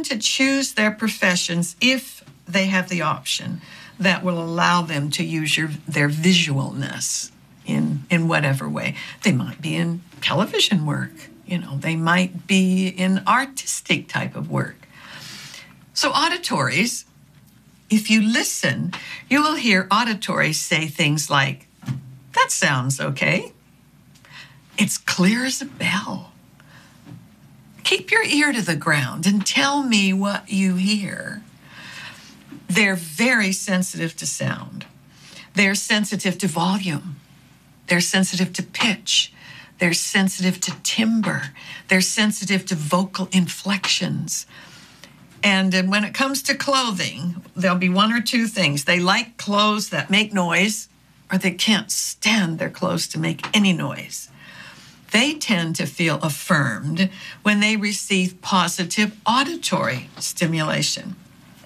tend to choose their professions if they have the option that will allow them to use their visualness in whatever way. They might be in television work, they might be in artistic type of work. So auditories, if you listen, you will hear auditories say things like, that sounds okay. It's clear as a bell. Keep your ear to the ground and tell me what you hear. They're very sensitive to sound. They're sensitive to volume. They're sensitive to pitch. They're sensitive to timbre. They're sensitive to vocal inflections. And when it comes to clothing, there'll be one or two things. They like clothes that make noise, or they can't stand their clothes to make any noise. They tend to feel affirmed when they receive positive auditory stimulation.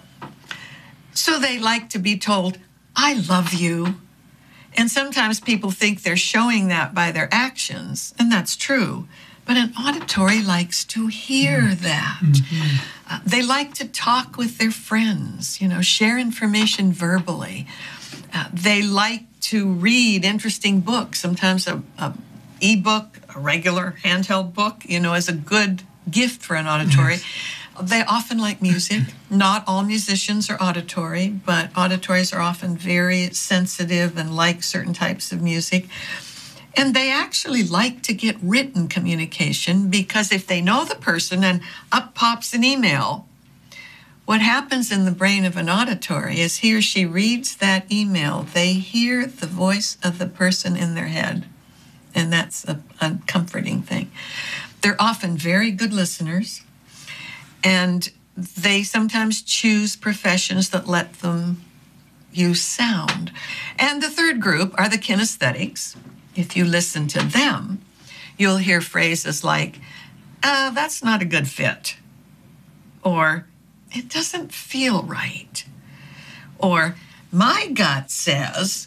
So they like to be told, I love you. And sometimes people think they're showing that by their actions, and that's true. But an auditory likes to hear that. Mm-hmm. They like to talk with their friends, share information verbally. They like to read interesting books. Sometimes a e-book, a regular handheld book, is a good gift for an auditory. Yes. They often like music. Not all musicians are auditory, but auditories are often very sensitive and like certain types of music. And they actually like to get written communication because if they know the person and up pops an email, what happens in the brain of an auditory is he or she reads that email. They hear the voice of the person in their head. And that's a comforting thing. They're often very good listeners. And they sometimes choose professions that let them use sound. And the third group are the kinesthetics. If you listen to them, you'll hear phrases like, that's not a good fit. Or, it doesn't feel right. Or, my gut says.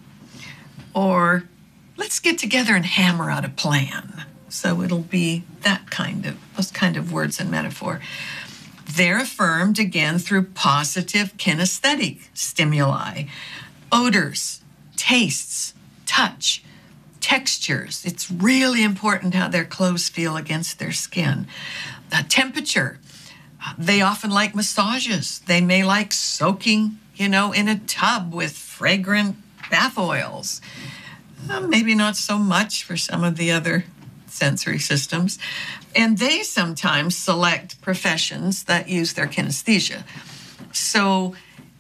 Or, let's get together and hammer out a plan. So it'll be those kind of words and metaphor. They're affirmed, again, through positive kinesthetic stimuli. Odors, tastes, touch, textures. It's really important how their clothes feel against their skin. Temperature. They often like massages. They may like soaking, in a tub with fragrant bath oils. Maybe not so much for some of the other sensory systems. And they sometimes select professions that use their kinesthesia. So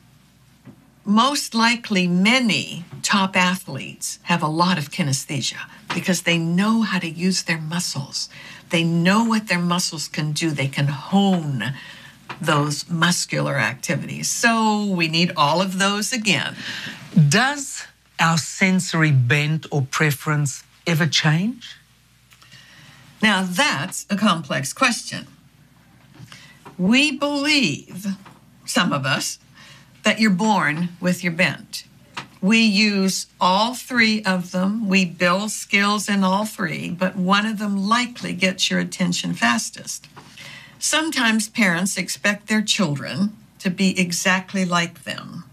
most likely many top athletes have a lot of kinesthesia because they know how to use their muscles. They know what their muscles can do. They can hone those muscular activities. So we need all of those again. Does our sensory bent or preference ever change? Now, that's a complex question. We believe, some of us, that you're born with your bent. We use all three of them. We build skills in all three, but one of them likely gets your attention fastest. Sometimes parents expect their children to be exactly like them.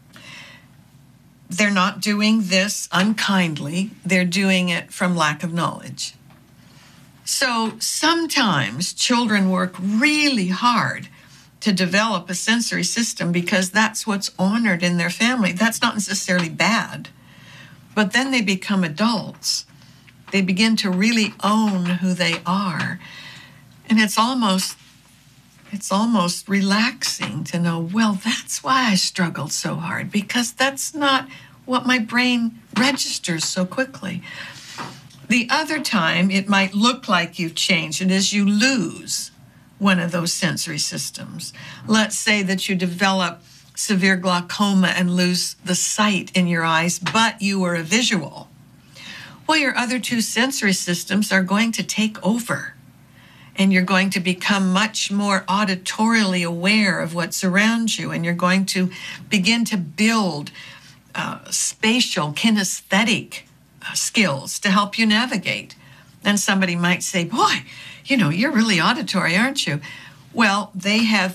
They're not doing this unkindly. They're doing it from lack of knowledge. So sometimes children work really hard to develop a sensory system because that's what's honored in their family. That's not necessarily bad. But then they become adults. They begin to really own who they are. And it's almost relaxing to know, well, that's why I struggled so hard, because that's not what my brain registers so quickly. The other time, it might look like you've changed, and as you lose one of those sensory systems, let's say that you develop severe glaucoma and lose the sight in your eyes, but you were a visual. Well, your other two sensory systems are going to take over, and you're going to become much more auditorially aware of what surrounds you, and you're going to begin to build spatial kinesthetic skills to help you navigate. And somebody might say, boy, you're really auditory, aren't you? Well, they have